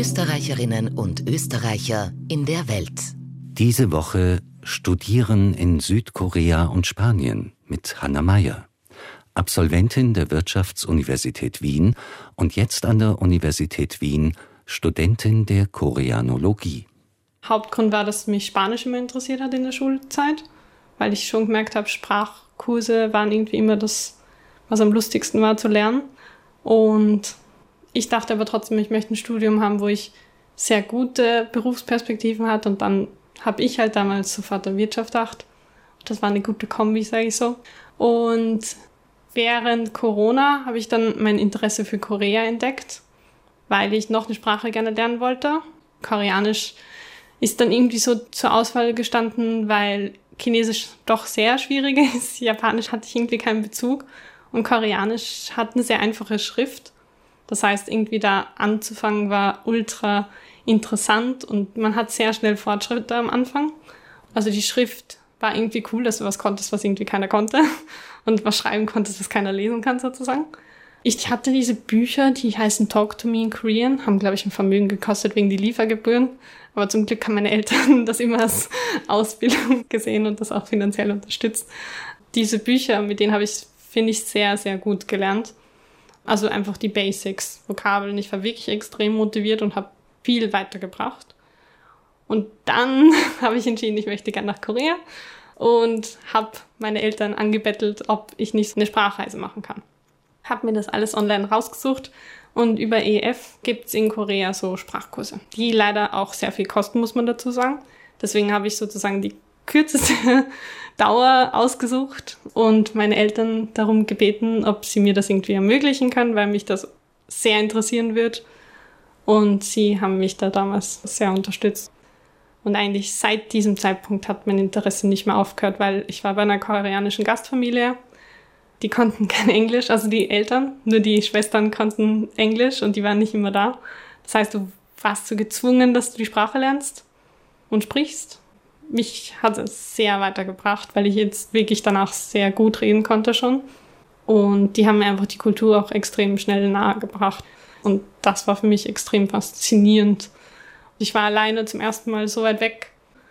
Österreicherinnen und Österreicher in der Welt. Diese Woche Studieren in Südkorea und Spanien mit Hanna Meyer, Absolventin der Wirtschaftsuniversität Wien und jetzt an der Universität Wien Studentin der Koreanologie. Hauptgrund war, dass mich Spanisch immer interessiert hat in der Schulzeit, weil ich schon gemerkt habe, Sprachkurse waren irgendwie immer das, was am lustigsten war zu lernen. Und ich dachte aber trotzdem, ich möchte ein Studium haben, wo ich sehr gute Berufsperspektiven hatte. Und dann habe ich halt damals sofort an Wirtschaft gedacht. Das war eine gute Kombi, sage ich so. Und während Corona habe ich dann mein Interesse für Korea entdeckt, weil ich noch eine Sprache gerne lernen wollte. Koreanisch ist dann irgendwie so zur Auswahl gestanden, weil Chinesisch doch sehr schwierig ist. Japanisch hatte ich irgendwie keinen Bezug. Und Koreanisch hat eine sehr einfache Schrift. Das heißt, irgendwie da anzufangen war ultra interessant und man hat sehr schnell Fortschritte am Anfang. Also die Schrift war irgendwie cool, dass du was konntest, was irgendwie keiner konnte und was schreiben konntest, was keiner lesen kann sozusagen. Ich hatte diese Bücher, die heißen Talk to Me in Korean, haben, glaube ich, ein Vermögen gekostet wegen die Liefergebühren. Aber zum Glück haben meine Eltern das immer als Ausbildung gesehen und das auch finanziell unterstützt. Diese Bücher, mit denen habe ich, finde ich, sehr, sehr gut gelernt. Also einfach die Basics, Vokabeln. Ich war wirklich extrem motiviert und habe viel weitergebracht. Und dann habe ich entschieden, ich möchte gerne nach Korea und habe meine Eltern angebettelt, ob ich nicht eine Sprachreise machen kann. Habe mir das alles online rausgesucht und über EF gibt es in Korea so Sprachkurse, die leider auch sehr viel kosten, muss man dazu sagen. Deswegen habe ich sozusagen die kürzeste Dauer ausgesucht und meine Eltern darum gebeten, ob sie mir das irgendwie ermöglichen können, weil mich das sehr interessieren wird. Und sie haben mich da damals sehr unterstützt. Und eigentlich seit diesem Zeitpunkt hat mein Interesse nicht mehr aufgehört, weil ich war bei einer koreanischen Gastfamilie. Die konnten kein Englisch, also die Eltern, nur die Schwestern konnten Englisch und die waren nicht immer da. Das heißt, du warst so gezwungen, dass du die Sprache lernst und sprichst. Mich hat es sehr weitergebracht, weil ich jetzt wirklich danach sehr gut reden konnte schon. Und die haben mir einfach die Kultur auch extrem schnell nahegebracht. Und das war für mich extrem faszinierend. Ich war alleine zum ersten Mal so weit weg.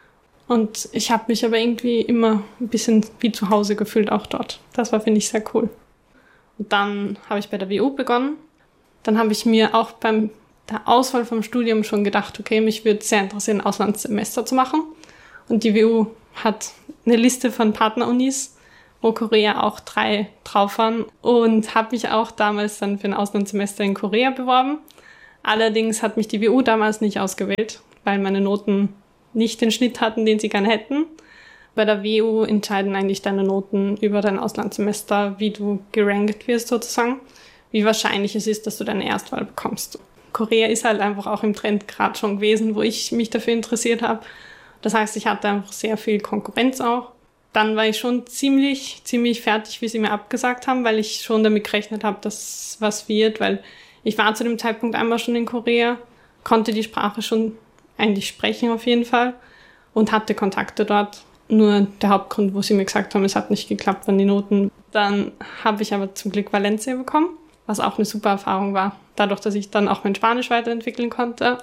Und ich habe mich aber irgendwie immer ein bisschen wie zu Hause gefühlt, auch dort. Das war, finde ich, sehr cool. Und dann habe ich bei der WU begonnen. Dann habe ich mir auch beim der Auswahl vom Studium schon gedacht, okay, mich würde sehr interessieren, ein Auslandssemester zu machen. Und die WU hat eine Liste von Partnerunis, wo Korea auch 3 drauf waren. Und habe mich auch damals dann für ein Auslandssemester in Korea beworben. Allerdings hat mich die WU damals nicht ausgewählt, weil meine Noten nicht den Schnitt hatten, den sie gerne hätten. Bei der WU entscheiden eigentlich deine Noten über dein Auslandssemester, wie du gerankt wirst sozusagen, wie wahrscheinlich es ist, dass du deine Erstwahl bekommst. Korea ist halt einfach auch im Trend gerade schon gewesen, wo ich mich dafür interessiert habe. Das heißt, ich hatte einfach sehr viel Konkurrenz auch. Dann war ich schon ziemlich fertig, wie sie mir abgesagt haben, weil ich schon damit gerechnet habe, dass was wird, weil ich war zu dem Zeitpunkt einmal schon in Korea, konnte die Sprache schon eigentlich sprechen auf jeden Fall und hatte Kontakte dort. Nur der Hauptgrund, wo sie mir gesagt haben, es hat nicht geklappt, waren die Noten. Dann habe ich aber zum Glück Valencia bekommen, was auch eine super Erfahrung war, dadurch, dass ich dann auch mein Spanisch weiterentwickeln konnte.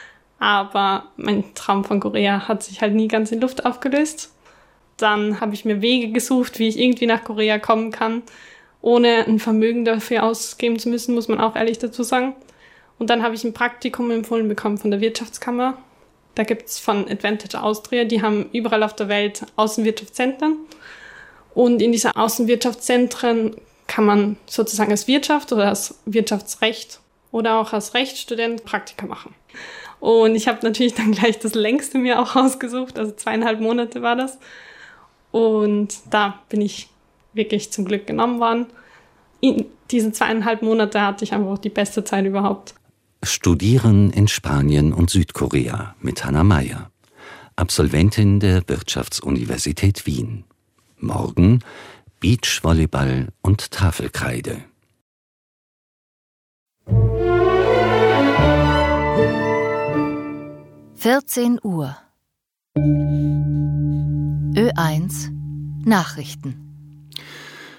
Aber mein Traum von Korea hat sich halt nie ganz in Luft aufgelöst. Dann habe ich mir Wege gesucht, wie ich irgendwie nach Korea kommen kann, ohne ein Vermögen dafür ausgeben zu müssen, muss man auch ehrlich dazu sagen. Und dann habe ich ein Praktikum empfohlen bekommen von der Wirtschaftskammer. Da gibt's von Advantage Austria, die haben überall auf der Welt Außenwirtschaftszentren. Und in diese Außenwirtschaftszentren kann man sozusagen als Wirtschaft oder als Wirtschaftsrecht oder auch als Rechtsstudent Praktika machen. Und ich habe natürlich dann gleich das längste mir auch ausgesucht, also 2,5 Monate war das. Und da bin ich wirklich zum Glück genommen worden. In diesen 2,5 Monate hatte ich einfach die beste Zeit überhaupt. Studieren in Spanien und Südkorea mit Hanna Meyer, Absolventin der Wirtschaftsuniversität Wien. Morgen Beachvolleyball und Tafelkreide. Uhr. Ö1 Nachrichten.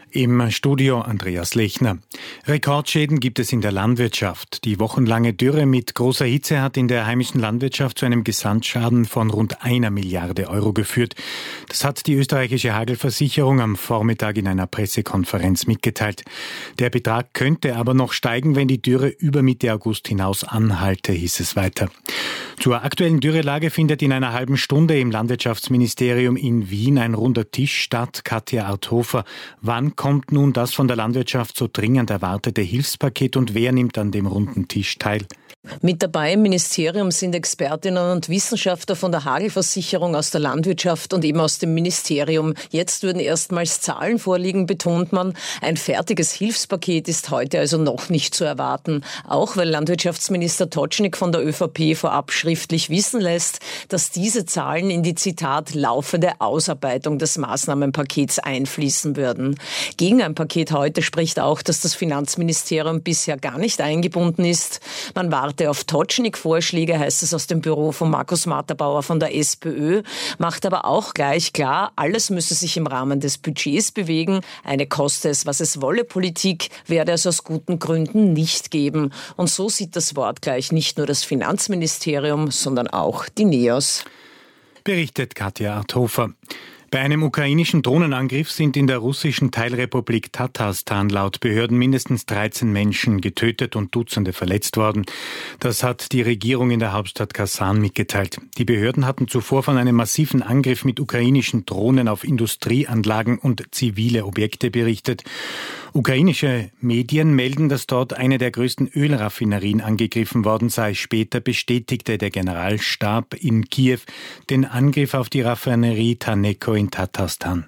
Im Studio Andreas Lechner. Rekordschäden gibt es in der Landwirtschaft. Die wochenlange Dürre mit großer Hitze hat in der heimischen Landwirtschaft zu einem Gesamtschaden von rund 1 Milliarde Euro geführt. Das hat die österreichische Hagelversicherung am Vormittag in einer Pressekonferenz mitgeteilt. Der Betrag könnte aber noch steigen, wenn die Dürre über Mitte August hinaus anhalte, hieß es weiter. Zur aktuellen Dürrelage findet in einer halben Stunde im Landwirtschaftsministerium in Wien ein runder Tisch statt. Katja Arthofer, wann kommt nun das von der Landwirtschaft so dringend erwartete Hilfspaket und wer nimmt an dem runden Tisch teil? Mit dabei im Ministerium sind Expertinnen und Wissenschaftler von der Hagelversicherung, aus der Landwirtschaft und eben aus dem Ministerium. Jetzt würden erstmals Zahlen vorliegen, betont man. Ein fertiges Hilfspaket ist heute also noch nicht zu erwarten. Auch weil Landwirtschaftsminister Tocznik von der ÖVP vorab schriftlich wissen lässt, dass diese Zahlen in die, Zitat, laufende Ausarbeitung des Maßnahmenpakets einfließen würden. Gegen ein Paket heute spricht auch, dass das Finanzministerium bisher gar nicht eingebunden ist. Man warte auf Tocznik-Vorschläge, heißt es aus dem Büro von Markus Matterbauer von der SPÖ, macht aber auch gleich klar, alles müsse sich im Rahmen des Budgets bewegen. Eine koste es, was es wolle Politik werde es aus guten Gründen nicht geben. Und so sieht das wortgleich nicht nur das Finanzministerium, sondern auch die NEOS. Berichtet Katja Arthofer. Bei einem ukrainischen Drohnenangriff sind in der russischen Teilrepublik Tatarstan laut Behörden mindestens 13 Menschen getötet und Dutzende verletzt worden. Das hat die Regierung in der Hauptstadt Kasan mitgeteilt. Die Behörden hatten zuvor von einem massiven Angriff mit ukrainischen Drohnen auf Industrieanlagen und zivile Objekte berichtet. Ukrainische Medien melden, dass dort eine der größten Ölraffinerien angegriffen worden sei. Später bestätigte der Generalstab in Kiew den Angriff auf die Raffinerie Taneko in Tatarstan.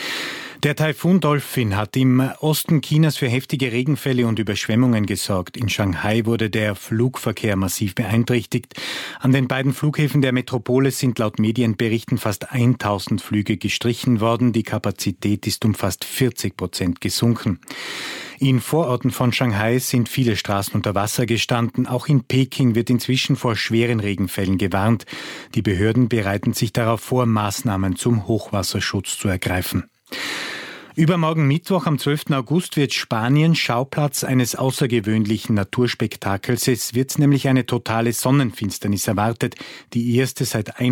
Der Taifun Dolphin hat im Osten Chinas für heftige Regenfälle und Überschwemmungen gesorgt. In Shanghai wurde der Flugverkehr massiv beeinträchtigt. An den beiden Flughäfen der Metropole sind laut Medienberichten fast 1000 Flüge gestrichen worden. Die Kapazität ist um fast 40% gesunken. In Vororten von Shanghai sind viele Straßen unter Wasser gestanden. Auch in Peking wird inzwischen vor schweren Regenfällen gewarnt. Die Behörden bereiten sich darauf vor, Maßnahmen zum Hochwasserschutz zu ergreifen. Übermorgen Mittwoch, am 12. August, wird Spanien Schauplatz eines außergewöhnlichen Naturspektakels. Es wird nämlich eine totale Sonnenfinsternis erwartet, die erste seit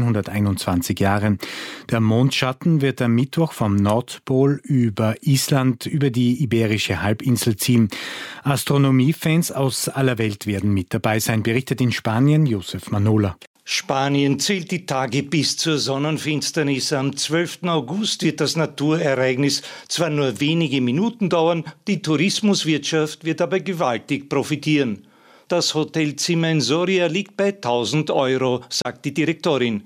121 Jahren. Der Mondschatten wird am Mittwoch vom Nordpol über Island über die Iberische Halbinsel ziehen. Astronomiefans aus aller Welt werden mit dabei sein, berichtet in Spanien Josef Manola. Spanien zählt die Tage bis zur Sonnenfinsternis. Am 12. August wird das Naturereignis zwar nur wenige Minuten dauern, die Tourismuswirtschaft wird aber gewaltig profitieren. Das Hotelzimmer in Soria liegt bei 1.000 Euro, sagt die Direktorin.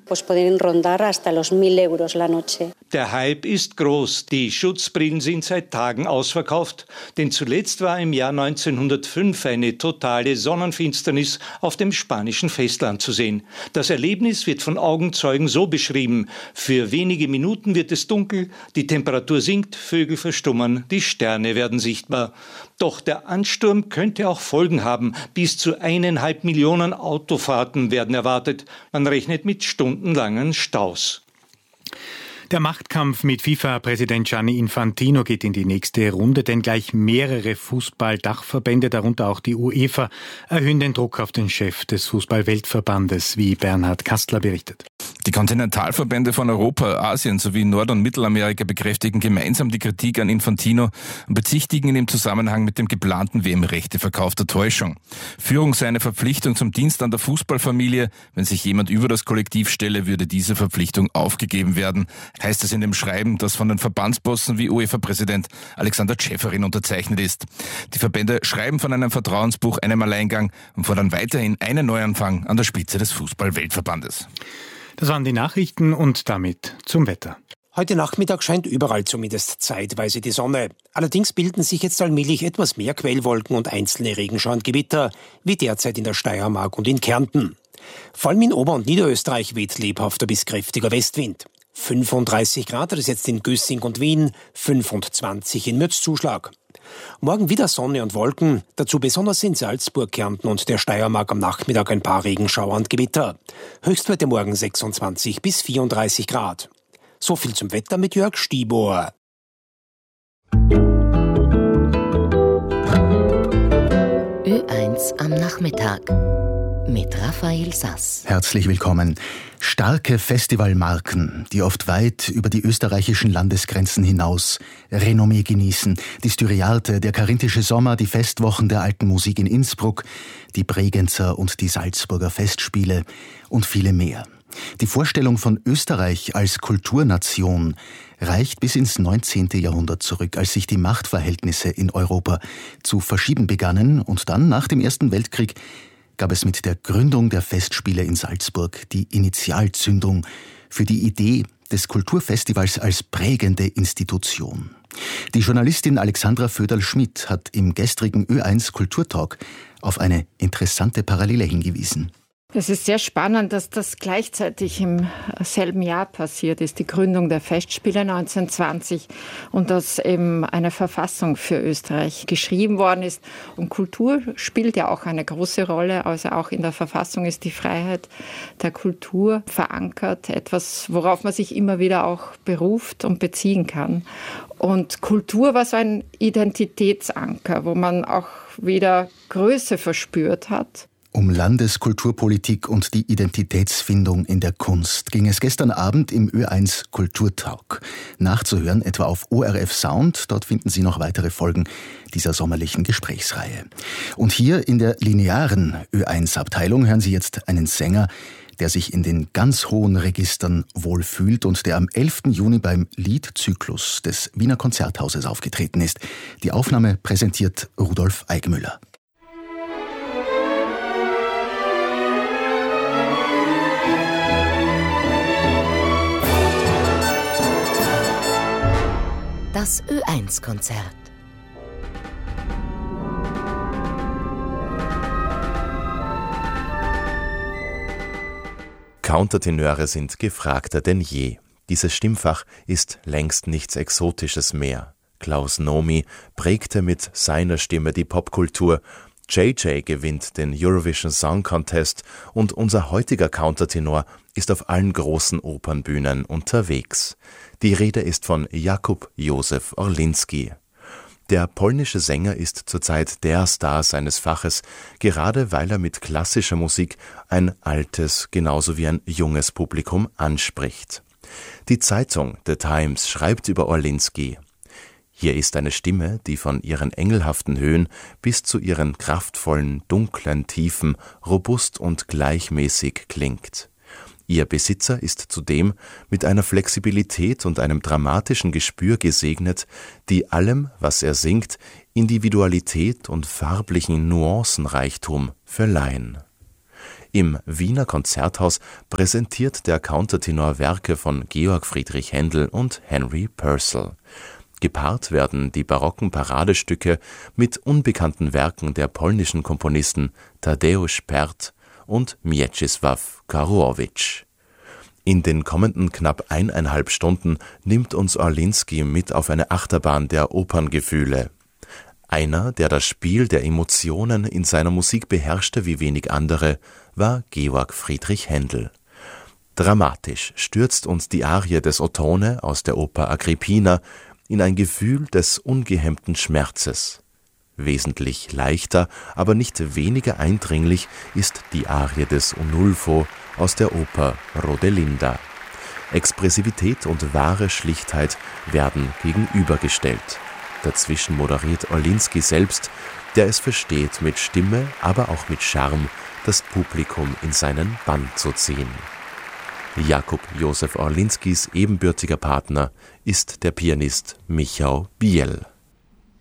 Der Hype ist groß. Die Schutzbrillen sind seit Tagen ausverkauft. Denn zuletzt war im Jahr 1905 eine totale Sonnenfinsternis auf dem spanischen Festland zu sehen. Das Erlebnis wird von Augenzeugen so beschrieben. Für wenige Minuten wird es dunkel, die Temperatur sinkt, Vögel verstummen, die Sterne werden sichtbar. Doch der Ansturm könnte auch Folgen haben. Bis zu 1,5 Millionen Autofahrten werden erwartet. Man rechnet mit stundenlangen Staus. Der Machtkampf mit FIFA-Präsident Gianni Infantino geht in die nächste Runde, denn gleich mehrere Fußball-Dachverbände, darunter auch die UEFA, erhöhen den Druck auf den Chef des Fußball-Weltverbandes, wie Bernhard Kastler berichtet. Die Kontinentalverbände von Europa, Asien sowie Nord- und Mittelamerika bekräftigen gemeinsam die Kritik an Infantino und bezichtigen ihn im Zusammenhang mit dem geplanten WM-Rechteverkauf der Täuschung. Führung sei eine Verpflichtung zum Dienst an der Fußballfamilie. Wenn sich jemand über das Kollektiv stelle, würde diese Verpflichtung aufgegeben werden, heißt es in dem Schreiben, das von den Verbandsbossen wie UEFA-Präsident Alexander Ceferin unterzeichnet ist. Die Verbände schreiben von einem Vertrauensbruch, einem Alleingang und fordern weiterhin einen Neuanfang an der Spitze des Fußball-Weltverbandes. Das waren die Nachrichten und damit zum Wetter. Heute Nachmittag scheint überall zumindest zeitweise die Sonne. Allerdings bilden sich jetzt allmählich etwas mehr Quellwolken und einzelne Regenschauer und Gewitter, wie derzeit in der Steiermark und in Kärnten. Vor allem in Ober- und Niederösterreich weht lebhafter bis kräftiger Westwind. 35 Grad hat es jetzt in Güssing und Wien, 25 in Mürzzuschlag. Morgen wieder Sonne und Wolken, dazu besonders in Salzburg, Kärnten und der Steiermark am Nachmittag ein paar Regenschauer und Gewitter. Höchstwerte morgen 26 bis 34 Grad. So viel zum Wetter mit Jörg Stiebohr. Ö1 am Nachmittag mit Raphael Sass. Herzlich willkommen. Starke Festivalmarken, die oft weit über die österreichischen Landesgrenzen hinaus Renommee genießen. Die Styriarte, der Karinthische Sommer, die Festwochen der alten Musik in Innsbruck, die Bregenzer und die Salzburger Festspiele und viele mehr. Die Vorstellung von Österreich als Kulturnation reicht bis ins 19. Jahrhundert zurück, als sich die Machtverhältnisse in Europa zu verschieben begannen, und dann nach dem Ersten Weltkrieg gab es mit der Gründung der Festspiele in Salzburg die Initialzündung für die Idee des Kulturfestivals als prägende Institution. Die Journalistin Alexandra Föderl-Schmidt hat im gestrigen Ö1 Kulturtalk auf eine interessante Parallele hingewiesen. Es ist sehr spannend, dass das gleichzeitig im selben Jahr passiert ist, die Gründung der Festspiele 1920, und dass eben eine Verfassung für Österreich geschrieben worden ist. Und Kultur spielt ja auch eine große Rolle, also auch in der Verfassung ist die Freiheit der Kultur verankert, etwas, worauf man sich immer wieder auch beruft und beziehen kann. Und Kultur war so ein Identitätsanker, wo man auch wieder Größe verspürt hat. Um Landeskulturpolitik und die Identitätsfindung in der Kunst ging es gestern Abend im Ö1 Kulturtalk. Nachzuhören etwa auf ORF Sound, dort finden Sie noch weitere Folgen dieser sommerlichen Gesprächsreihe. Und hier in der linearen Ö1-Abteilung hören Sie jetzt einen Sänger, der sich in den ganz hohen Registern wohlfühlt und der am 11. Juni beim Liedzyklus des Wiener Konzerthauses aufgetreten ist. Die Aufnahme präsentiert Rudolf Eigmüller. Das Ö1-Konzert. Countertenöre sind gefragter denn je. Dieses Stimmfach ist längst nichts Exotisches mehr. Klaus Nomi prägte mit seiner Stimme die Popkultur. JJ gewinnt den Eurovision Song Contest und unser heutiger Countertenor ist auf allen großen Opernbühnen unterwegs. Die Rede ist von Jakub Józef Orliński. Der polnische Sänger ist zurzeit der Star seines Faches, gerade weil er mit klassischer Musik ein altes genauso wie ein junges Publikum anspricht. Die Zeitung The Times schreibt über Orliński: Hier ist eine Stimme, die von ihren engelhaften Höhen bis zu ihren kraftvollen, dunklen Tiefen robust und gleichmäßig klingt. Ihr Besitzer ist zudem mit einer Flexibilität und einem dramatischen Gespür gesegnet, die allem, was er singt, Individualität und farblichen Nuancenreichtum verleihen. Im Wiener Konzerthaus präsentiert der Countertenor Werke von Georg Friedrich Händel und Henry Purcell. Gepaart werden die barocken Paradestücke mit unbekannten Werken der polnischen Komponisten Tadeusz Pert und Mieczysław Karłowicz. In den kommenden knapp 1,5 Stunden nimmt uns Orliński mit auf eine Achterbahn der Operngefühle. Einer, der das Spiel der Emotionen in seiner Musik beherrschte wie wenig andere, war Georg Friedrich Händel. Dramatisch stürzt uns die Arie des Ottone aus der Oper Agrippina in ein Gefühl des ungehemmten Schmerzes. Wesentlich leichter, aber nicht weniger eindringlich ist die Arie des Unulfo aus der Oper Rodelinda. Expressivität und wahre Schlichtheit werden gegenübergestellt. Dazwischen moderiert Orliński selbst, der es versteht, mit Stimme, aber auch mit Charme das Publikum in seinen Bann zu ziehen. Jakub Józef Orlińskis ebenbürtiger Partner ist der Pianist Michał Biel.